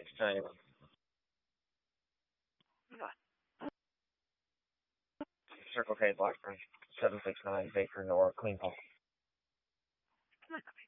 769. Circle K Blackburn. 769 Baker Nor Clean Hall.